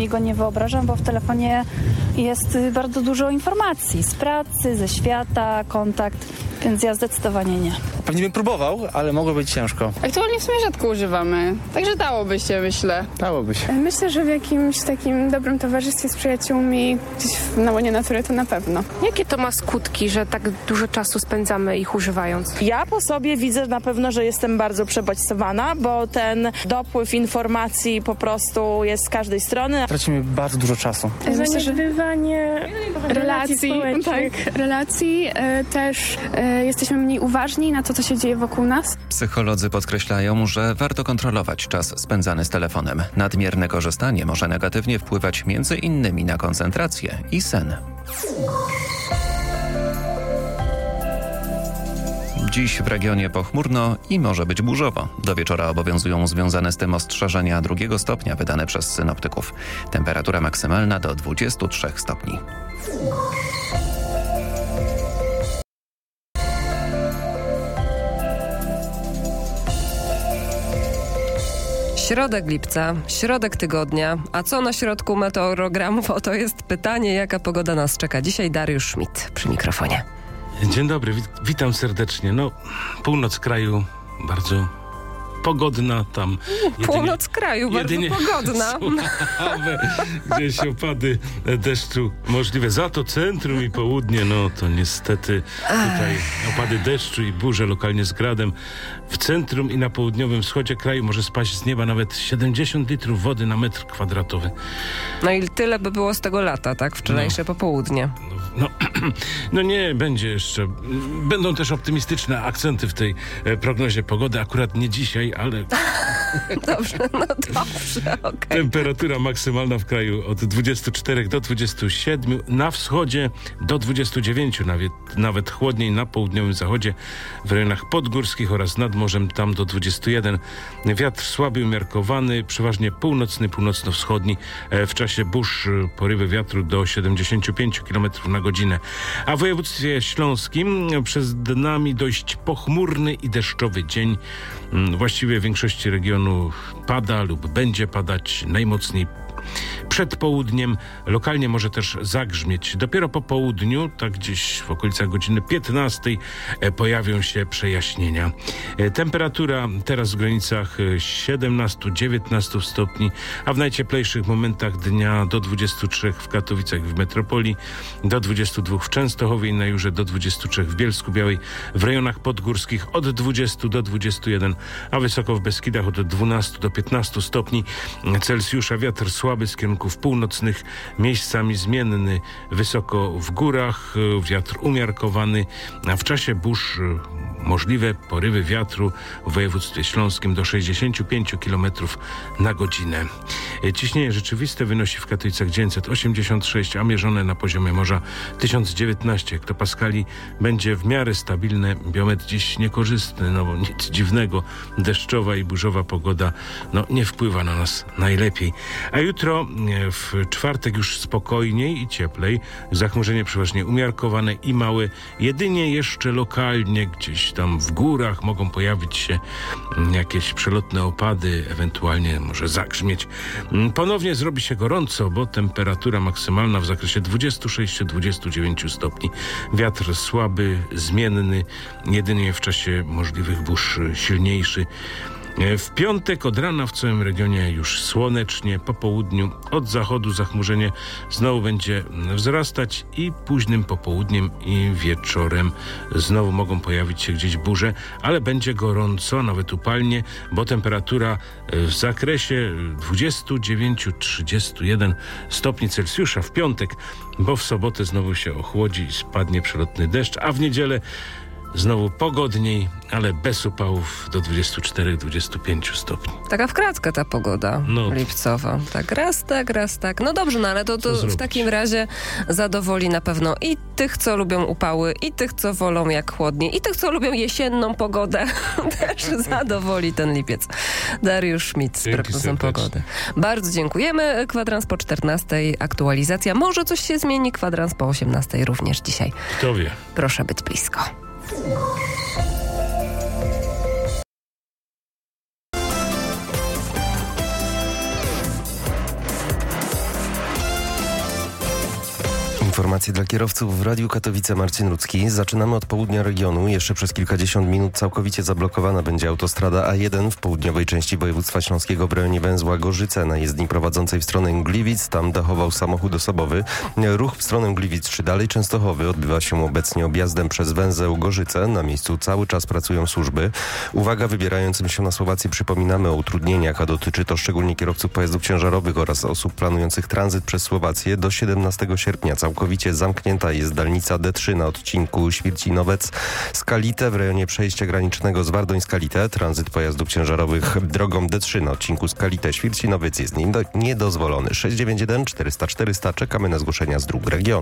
sobie go nie wyobrażam, bo w telefonie jest bardzo dużo informacji z pracy, ze świata, kontakt, więc ja zdecydowanie nie. Pewnie bym próbował, ale mogło być ciężko. Aktualnie w sumie rzadko używamy, także dałoby się, myślę. Dałoby się. Myślę, że w jakimś takim dobrym towarzystwie z przyjaciółmi, gdzieś na łonie natury to na pewno. Jakie to ma skutki, że tak dużo czasu spędzamy ich używając? Ja po sobie widzę na pewno, że jestem bardzo przebodźcowana, bo ten dopływ informacji po prostu jest z każdej strony. Tracimy bardzo dużo czasu. Zaniedbywanie relacji relacji też jesteśmy mniej uważni na to, co się dzieje wokół nas. Psycholodzy podkreślają, że warto kontrolować czas spędzany z telefonem. Nadmierne korzystanie może negatywnie wpływać między innymi na koncentrację i sen. Dziś w regionie pochmurno i może być burzowo. Do wieczora obowiązują związane z tym ostrzeżenia 2 stopnia wydane przez synoptyków. Temperatura maksymalna do 23 stopni. Środek lipca, środek tygodnia. A co na środku meteorogramów? Oto jest pytanie, jaka pogoda nas czeka. Dzisiaj Dariusz Schmidt przy mikrofonie. Dzień dobry, witam serdecznie. Północ kraju bardzo pogodna tam. Północ kraju, bardzo pogodna. Gdzieś opady deszczu możliwe. Za to centrum i południe, to niestety tutaj opady deszczu i burze lokalnie z gradem. W centrum i na południowym wschodzie kraju może spaść z nieba nawet 70 litrów wody na metr kwadratowy. No i tyle by było z tego lata, tak? Wczorajsze popołudnie. Nie, będzie jeszcze. Będą też optymistyczne akcenty w tej prognozie pogody. Akurat nie dzisiaj, ale... Dobrze, okej. Temperatura maksymalna w kraju od 24 do 27, na wschodzie do 29, nawet chłodniej na południowym zachodzie, w rejonach podgórskich oraz nad morzem tam do 21. Wiatr słaby, umiarkowany, przeważnie północny, północno-wschodni. W czasie burz porywy wiatru do 75 km na godzinę. A w województwie śląskim przed nami dość pochmurny i deszczowy dzień. Właściwie w większości regionu pada lub będzie padać, najmocniej przed południem. Lokalnie może też zagrzmieć. Dopiero po południu, tak gdzieś w okolicach godziny 15 pojawią się przejaśnienia. Temperatura teraz w granicach 17-19 stopni, a w najcieplejszych momentach dnia do 23 w Katowicach w metropolii, do 22 w Częstochowie i na Jurze, do 23 w Bielsku-Białej, w rejonach podgórskich od 20 do 21, a wysoko w Beskidach od 12 do 15 stopni Celsjusza. Wiatr słaby z kierunków północnych, miejscami zmienny, wysoko w górach, wiatr umiarkowany, a w czasie burz możliwe porywy wiatru w województwie śląskim do 65 km na godzinę. Ciśnienie rzeczywiste wynosi w Katowicach 986, a mierzone na poziomie morza 1019 hektopaskali. Będzie w miarę stabilne. Biometr dziś niekorzystny, bo nic dziwnego. Deszczowa i burzowa pogoda nie wpływa na nas najlepiej. A jutro w czwartek już spokojniej i cieplej. Zachmurzenie przeważnie umiarkowane i małe. Jedynie jeszcze lokalnie gdzieś tam w górach mogą pojawić się jakieś przelotne opady, ewentualnie może zagrzmieć. Ponownie zrobi się gorąco, bo temperatura maksymalna w zakresie 26-29 stopni. Wiatr słaby, zmienny, jedynie w czasie możliwych burz silniejszy. W piątek od rana w całym regionie już słonecznie, po południu od zachodu zachmurzenie znowu będzie wzrastać i późnym popołudniem i wieczorem znowu mogą pojawić się gdzieś burze, ale będzie gorąco, nawet upalnie, bo temperatura w zakresie 29-31 stopni Celsjusza w piątek, bo w sobotę znowu się ochłodzi i spadnie przelotny deszcz, a w niedzielę znowu pogodniej, ale bez upałów do 24-25 stopni. Taka wkratkę ta pogoda lipcowa. Tak raz tak. No dobrze, ale to w takim razie zadowoli na pewno i tych, co lubią upały, i tych, co wolą jak chłodniej, i tych, co lubią jesienną pogodę. Też zadowoli ten lipiec. Dariusz Schmidt z prognozą pogody. Bardzo dziękujemy. Kwadrans po 14. Aktualizacja. Może coś się zmieni. Kwadrans po 18. również dzisiaj. Kto wie? Proszę być blisko. Informacje dla kierowców w Radiu Katowice. Marcin Ludzki. Zaczynamy od południa regionu. Jeszcze przez kilkadziesiąt minut całkowicie zablokowana będzie autostrada A1 w południowej części województwa śląskiego w rejonie węzła Gorzyce na jezdni prowadzącej w stronę Gliwic. Tam dachował samochód osobowy. Ruch w stronę Gliwic czy dalej Częstochowy odbywa się obecnie objazdem przez węzeł Gorzyce. Na miejscu cały czas pracują służby. Uwaga, wybierającym się na Słowację przypominamy o utrudnieniach, a dotyczy to szczególnie kierowców pojazdów ciężarowych oraz osób planujących tranzyt przez Słowację. Do 17 sierpnia całkowicie zamknięta jest dalnica D3 na odcinku Świercinowiec-Skalite w rejonie przejścia granicznego z Wardoń-Skalite. Tranzyt pojazdów ciężarowych drogą D3 na odcinku Skalite-Świercinowiec jest niedozwolony. 691 400 400. Czekamy na zgłoszenia z dróg regionu.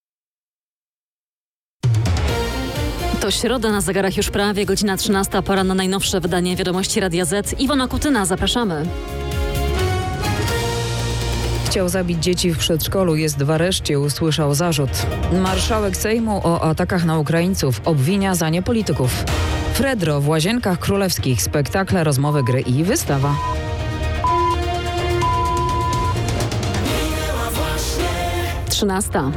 To środa, na zegarach już prawie godzina 13. Pora na najnowsze wydanie Wiadomości Radia Z. Iwona Kutyna, zapraszamy. Chciał zabić dzieci w przedszkolu, jest w areszcie, usłyszał zarzut. Marszałek Sejmu o atakach na Ukraińców obwinia za nie polityków. Fredro w Łazienkach Królewskich, spektakle, rozmowy, gry i wystawa. Trzynasta.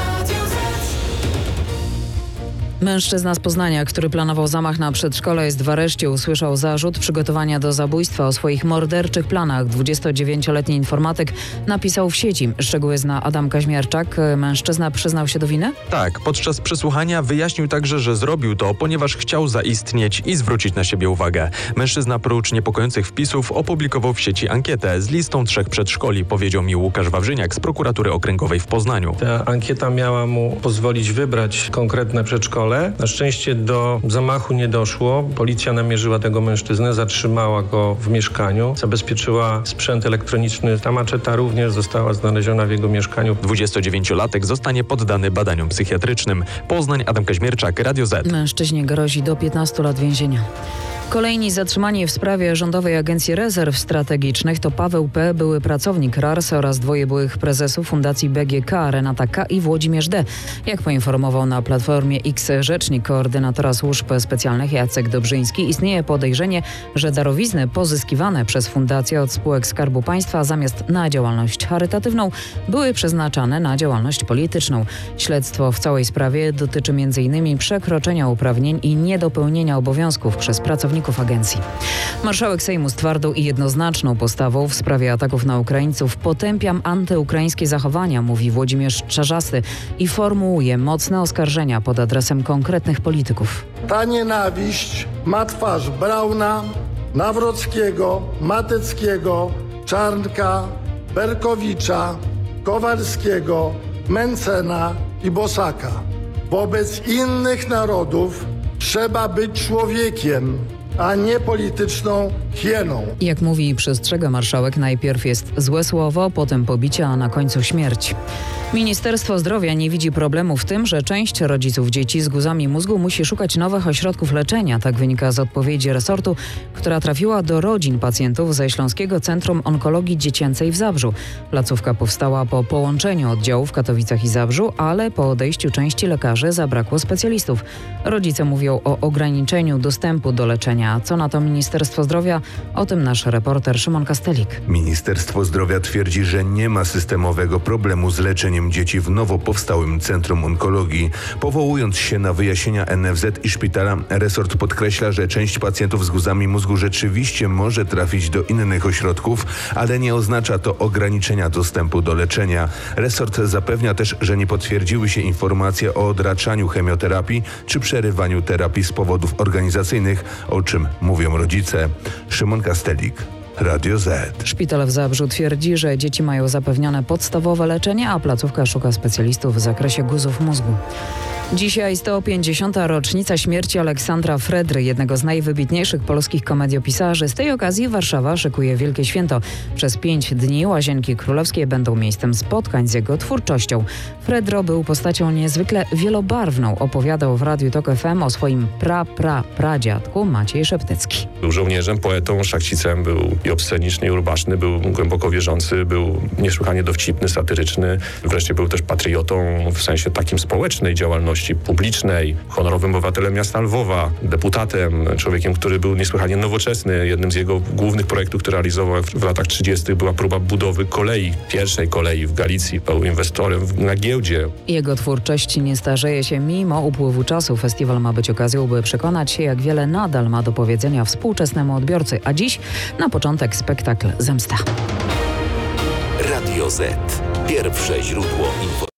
Mężczyzna z Poznania, który planował zamach na przedszkole, jest w areszcie. Usłyszał zarzut przygotowania do zabójstwa. O swoich morderczych planach 29-letni informatyk napisał w sieci. Szczegóły zna Adam Kaźmierczak. Mężczyzna przyznał się do winy? Tak, podczas przesłuchania wyjaśnił także, że zrobił to, ponieważ chciał zaistnieć i zwrócić na siebie uwagę. Mężczyzna prócz niepokojących wpisów opublikował w sieci ankietę z listą 3 przedszkoli, powiedział mi Łukasz Wawrzyniak z prokuratury okręgowej w Poznaniu. Ta ankieta miała mu pozwolić wybrać konkretne przedszkole. Na szczęście do zamachu nie doszło. Policja namierzyła tego mężczyznę, zatrzymała go w mieszkaniu, zabezpieczyła sprzęt elektroniczny. Ta maczeta również została znaleziona w jego mieszkaniu. 29-latek zostanie poddany badaniom psychiatrycznym. Poznań, Adam Kaźmierczak, Radio Z. Mężczyźnie grozi do 15 lat więzienia. Kolejni zatrzymani w sprawie Rządowej Agencji Rezerw Strategicznych to Paweł P., były pracownik RARS oraz 2 byłych prezesów Fundacji BGK, Renata K. i Włodzimierz D. Jak poinformował na Platformie X rzecznik koordynatora służb specjalnych Jacek Dobrzyński, istnieje podejrzenie, że darowizny pozyskiwane przez fundację od spółek Skarbu Państwa zamiast na działalność charytatywną były przeznaczane na działalność polityczną. Śledztwo w całej sprawie dotyczy m.in. przekroczenia uprawnień i niedopełnienia obowiązków przez pracowników agencji. Marszałek Sejmu z twardą i jednoznaczną postawą w sprawie ataków na Ukraińców potępiam antyukraińskie zachowania, mówi Włodzimierz Czarzasty i formułuje mocne oskarżenia pod adresem konkretnych polityków. Ta nienawiść ma twarz Brauna, Nawrockiego, Mateckiego, Czarnka, Berkowicza, Kowalskiego, Mencena i Bosaka. Wobec innych narodów trzeba być człowiekiem, a nie polityczną hieną. Jak mówi i przestrzega marszałek, najpierw jest złe słowo, potem pobicie, a na końcu śmierć. Ministerstwo Zdrowia nie widzi problemu w tym, że część rodziców dzieci z guzami mózgu musi szukać nowych ośrodków leczenia. Tak wynika z odpowiedzi resortu, która trafiła do rodzin pacjentów ze Śląskiego Centrum Onkologii Dziecięcej w Zabrzu. Placówka powstała po połączeniu oddziałów w Katowicach i Zabrzu, ale po odejściu części lekarzy zabrakło specjalistów. Rodzice mówią o ograniczeniu dostępu do leczenia. Co na to Ministerstwo Zdrowia? O tym nasz reporter Szymon Kastelik. Ministerstwo Zdrowia twierdzi, że nie ma systemowego problemu z leczeniem dzieci w nowo powstałym Centrum Onkologii. Powołując się na wyjaśnienia NFZ i szpitala, resort podkreśla, że część pacjentów z guzami mózgu rzeczywiście może trafić do innych ośrodków, ale nie oznacza to ograniczenia dostępu do leczenia. Resort zapewnia też, że nie potwierdziły się informacje o odraczaniu chemioterapii czy przerywaniu terapii z powodów organizacyjnych, o czym mówią rodzice. Szymon Kastelik, Radio Z. Szpital w Zabrzu twierdzi, że dzieci mają zapewnione podstawowe leczenie, a placówka szuka specjalistów w zakresie guzów mózgu. Dzisiaj 150. rocznica śmierci Aleksandra Fredry, jednego z najwybitniejszych polskich komediopisarzy. Z tej okazji Warszawa szykuje wielkie święto. Przez 5 dni Łazienki Królewskie będą miejscem spotkań z jego twórczością. Fredro był postacią niezwykle wielobarwną. Opowiadał w Radiu Tok FM o swoim pradziadku Maciej Szeptycki. Był żołnierzem, poetą, szlachcicem, był i obsceniczny, i urbaszny, był głęboko wierzący, był niesłychanie dowcipny, satyryczny. Wreszcie był też patriotą w sensie takim społecznej działalności. działalności publicznej, honorowym obywatelem miasta Lwowa, deputatem, człowiekiem, który był niesłychanie nowoczesny. Jednym z jego głównych projektów, które realizował w latach 30. była próba budowy kolei, pierwszej kolei w Galicji. Był inwestorem na giełdzie. Jego twórczość nie starzeje się mimo upływu czasu. Festiwal ma być okazją, by przekonać się, jak wiele nadal ma do powiedzenia współczesnemu odbiorcy. A dziś na początek spektakl Zemsta. Radio Z. Pierwsze źródło informacji.